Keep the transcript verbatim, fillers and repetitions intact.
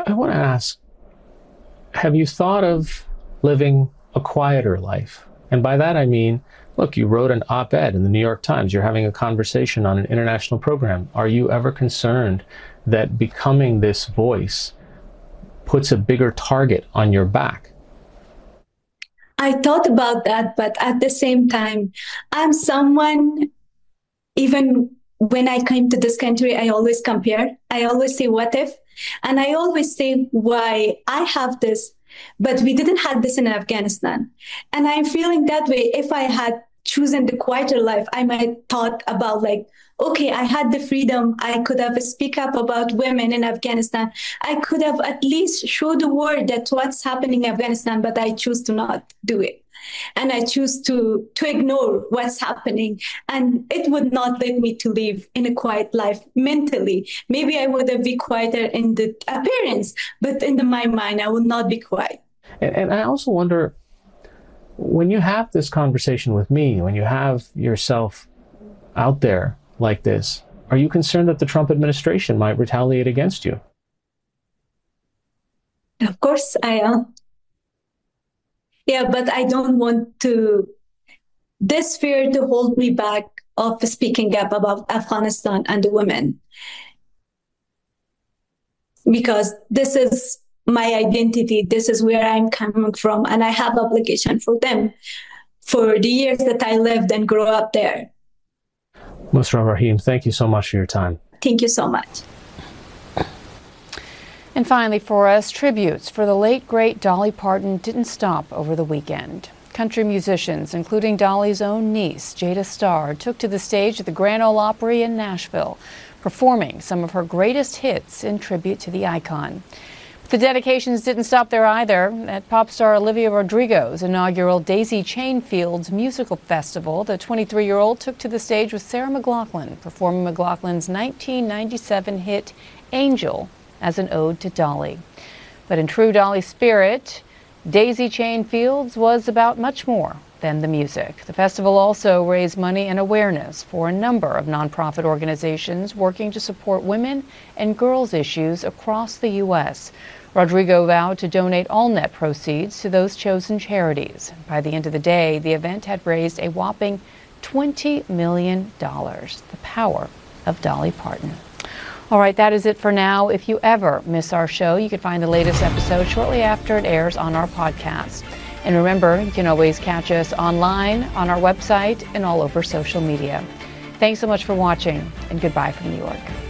I want to ask, have you thought of living a quieter life? And by that I mean, look, you wrote an op-ed in the New York Times. You're having a conversation on an international program. Are you ever concerned that becoming this voice puts a bigger target on your back? I thought about that, but at the same time, I'm someone, even when I came to this country, I always compare. I always say, what if? And I always say why I have this, but we didn't have this in Afghanistan. And I'm feeling that way. If I had chosen the quieter life, I might thought about like, okay, I had the freedom. I could have speak up about women in Afghanistan. I could have at least show the world that what's happening in Afghanistan, but I choose to not do it. And I choose to, to ignore what's happening. And it would not let me to live in a quiet life mentally. Maybe I would have been quieter in the appearance, but in the, my mind, I would not be quiet. And, and I also wonder, when you have this conversation with me, when you have yourself out there like this, are you concerned that the Trump administration might retaliate against you? Of course I am. Yeah, but I don't want to, this fear to hold me back of speaking up about Afghanistan and the women. Because this is my identity, this is where I'm coming from, and I have obligation for them, for the years that I lived and grew up there. Musra Rahim, thank you so much for your time. Thank you so much. And finally for us, tributes for the late, great Dolly Parton didn't stop over the weekend. Country musicians, including Dolly's own niece, Jada Starr, took to the stage at the Grand Ole Opry in Nashville, performing some of her greatest hits in tribute to the icon. The dedications didn't stop there either. At pop star Olivia Rodrigo's inaugural Daisy Chain Fields Musical Festival, the twenty-three-year-old took to the stage with Sarah McLachlan, performing McLachlan's nineteen ninety-seven hit Angel as an ode to Dolly. But in true Dolly spirit, Daisy Chain Fields was about much more than the music. The festival also raised money and awareness for a number of nonprofit organizations working to support women and girls issues across the U S Rodrigo vowed to donate all net proceeds to those chosen charities. By the end of the day, the event had raised a whopping twenty million dollars. The power of Dolly Parton. All right, that is it for now. If you ever miss our show, you can find the latest episode shortly after it airs on our podcast. And remember, you can always catch us online, on our website, and all over social media. Thanks so much for watching, and goodbye from New York.